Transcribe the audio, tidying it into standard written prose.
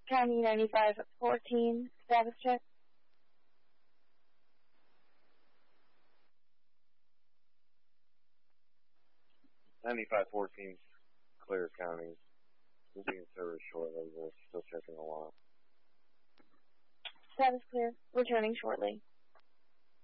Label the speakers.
Speaker 1: County 9514, status check.
Speaker 2: 9514's clear, County. We'll be in service shortly. We're still checking the log.
Speaker 1: Status clear. Returning shortly.